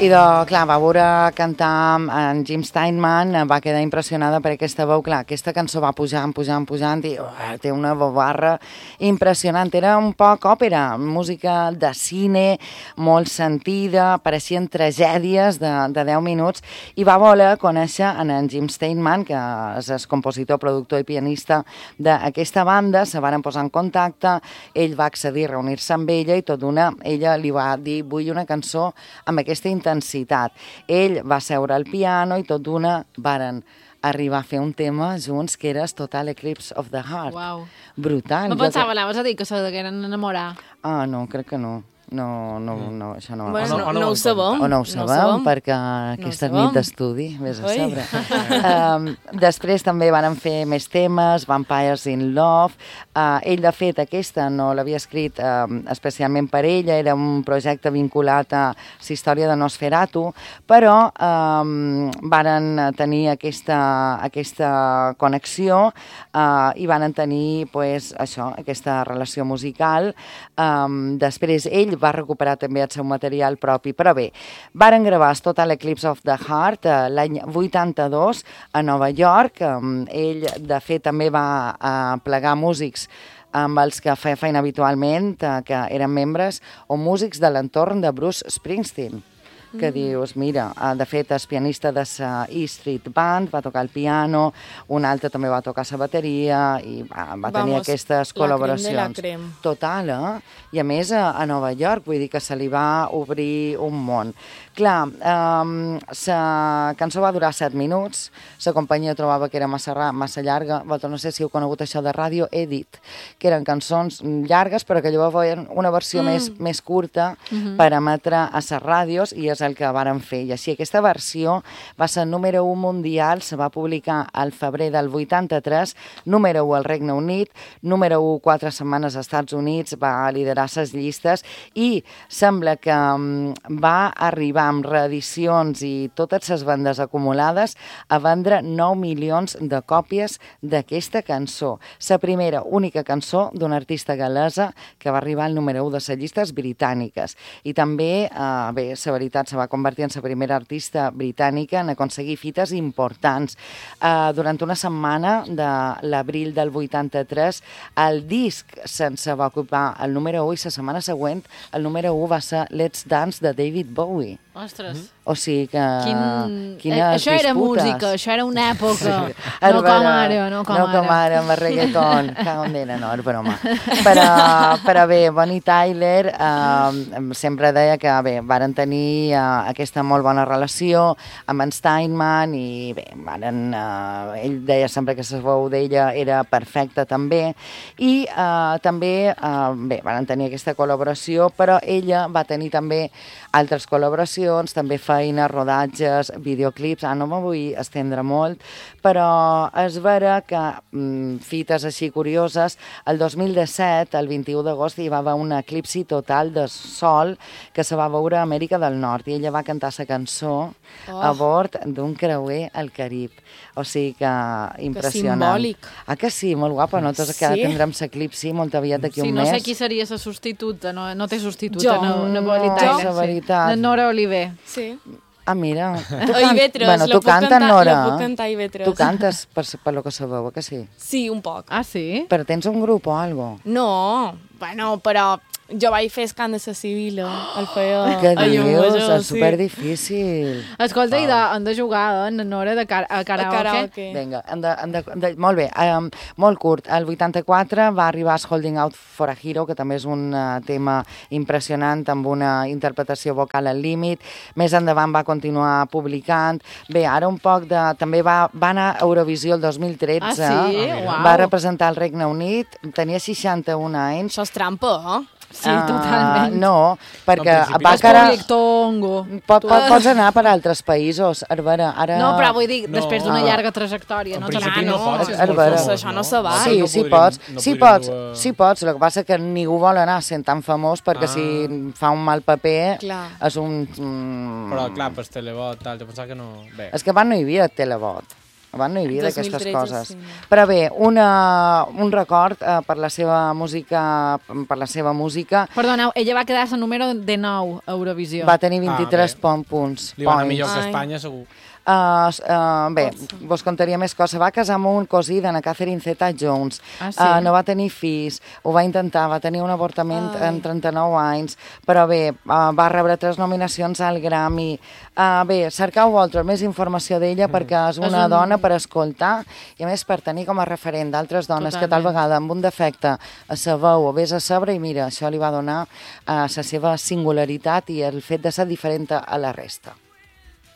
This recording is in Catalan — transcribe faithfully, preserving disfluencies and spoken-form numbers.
I de, clar, va veure cantar en Jim Steinman, va quedar impressionada per aquesta veu, clar, aquesta cançó va pujant, pujant, pujant, i oh, té una barra impressionant. Era un poc òpera, música de cine, molt sentida, pareixien tragèdies de, de deu minuts, i va voler conèixer en, en Jim Steinman, que és el compositor, productor i pianista d'aquesta banda, se varen posar en contacte, ell va accedir a reunir-se amb ella, i tot d'una, ella li va dir, vull una cançó amb aquesta intensitat. Ell va seure al piano i tot d'una varen arribar a fer un tema junts que era Total Eclipse of the Heart. Wow. Brutal. No pensava, anaves a dir que se degueren enamorar. Ah, no, crec que no. No, no, no, això no va bueno, passar. no, no ho sabem. O no ho sabem, no ho sabem. perquè aquesta no nit d'estudi, vés a saber. um, després també van fer més temes, Vampires in Love. Uh, ell, de fet, aquesta no l'havia escrit um, especialment per ella, era un projecte vinculat a la història de Nosferatu, però um, varen tenir aquesta, aquesta connexió uh, i van tenir pues, això, aquesta relació musical. Um, després ell va recuperar també el seu material propi, però bé, varen gravar Total Eclipse of the Heart eh, l'any vuitanta-dos a Nova York. Eh, ell, de fet, també va eh, plegar músics amb els que feia feina habitualment, eh, que eren membres o músics de l'entorn de Bruce Springsteen, que mm. dius, mira, de fet, és pianista de la E Street Band, va tocar el piano, un altre també va tocar la bateria, i va, va tenir Vamos, aquestes col·laboracions. la crem de la crem. Total, eh? I a més, a, a Nova York, vull dir que se li va obrir un món. Clar, um, la cançó va durar set minuts, la companyia trobava que era massa, massa llarga, vosaltres no sé si heu conegut això de ràdio Edit, que eren cançons llargues, però que llavors feien una versió mm. més, més curta mm-hmm. per emetre a les ràdios, i és el que varen fer. I així aquesta versió va ser número u mundial, se va publicar al febrer del vuitanta-tres, número u al Regne Unit, número u quatre setmanes als Estats Units, va liderar les llistes, i sembla que um, va arribar amb reedicions i totes les bandes acumulades a vendre nou milions de còpies d'aquesta cançó. La primera, única cançó d'una artista gal·lesa que va arribar al número u de les llistes britàniques. I també, eh, bé, la veritat, se va convertir en la primera artista britànica en aconseguir fites importants. Eh, durant una setmana de l'abril del vuitanta-tres, el disc sense va ocupar el número u, i la setmana següent el número u va ser Let's Dance de David Bowie. Ostres. Mm. O sigui que... Quin... Quines això era disputes. música, això era una època. Sí. No com ara, no com no ara. com ara, amb el reggaeton. Cago en dena, no, és broma. Però, però bé, Bonnie Tyler eh, sempre deia que bé, varen tenir eh, aquesta molt bona relació amb en Steinman, i bé, varen, eh, ell deia sempre que la veu d'ella era perfecta també, i eh, també eh, bé, varen tenir aquesta col·laboració, però ella va tenir també altres col·laboracions, també feina, rodatges, videoclips. Ah, no me vull estendre molt, però és vera que mm, fites així curioses, el dos mil disset, el vint-i-u d'agost, hi va haver un eclipsi total de sol que se va veure a Amèrica del Nord, i ella va cantar la cançó oh. a bord d'un creuer al Carib. O sigui que impressionant. Que simbòlic. Ah, que sí, molt guapa, no? Tots que ara sí. tindrem l'eclipsi molt aviat d'aquí sí, un no mes. sé qui seria la substituta, no, no té substituta, Jo. no, no Bonnie No, Tyler. la veritat. La Nora Oliver. Sí. Ah, mira. Tu O can... Ivetres, bueno, lo tu puc cantes, cantar, Nora. lo puc cantar Ivetres. Tu cantes per, per lo que sabeu, que sí? Sí, un poc. Ah, sí? Però tens un grup o algo? No, bueno, però jo vaig fer escant de la Sibila, el feia Què a Llum dius? Major, És superdifícil. Escolta, i de, han de jugar, eh, en Nora, de car a karaoke? A karaoke. Vinga, hem de, hem de, hem de, molt bé, um, molt curt. El vuitanta-quatre va arribar Holding Out for a Hero, que també és un uh, tema impressionant, amb una interpretació vocal al límit. Més endavant va continuar publicant. Bé, ara un poc de... També va, va anar a Eurovisió el dos mil tretze. Ah, sí? Uau. Va representar el Regne Unit. Tenia seixanta-un anys. Això és trampa, eh? Sí, totalment. Uh, no, perquè No, va És cara... públic tongo. Pot, pot, pots anar per altres països, Arbara. Ara... No, però vull dir, No. després d'una Ah. llarga trajectòria. En No principi te no no. pots, és És molt vera. famós, Això no se va. Sí, No sí podríem- pots, no sí podríem pots, dur a- sí pots. El que passa que ningú vol anar sent tan famós perquè Ah. si fa un mal paper Clar. és un... Mm, Però, clar, per televot, tal, jo pensava que no... Bé. És que abans no hi havia televot. Abans no hi havia dos mil d'aquestes tretze, coses. sí, no. Però bé, una, un record eh, per la seva música, per la seva música, Perdoneu, ella va quedar-se número dinou a Eurovisió. va tenir vint-i-tres Ah, pon- punts. Li va anar points. millor que Ai. Espanya, segur. Uh, uh, bé, Pot ser. vos contaria més coses. Va casar amb un cosí d'Anna Catherine Zeta-Jones. Ah, sí? Uh, no va tenir fills, ho va intentar, va tenir un avortament Ai. en trenta-nou anys, però bé, uh, va rebre tres nominacions al Grammy. Uh, bé, cercau vosaltres més informació d'ella mm. perquè és una És un- dona per escoltar i a més per tenir com a referent d'altres dones que tal Totalment. vegada amb un defecte a sa veu o vés a sabre i mira, això li va donar uh, la seva singularitat i el fet de ser diferent a la resta.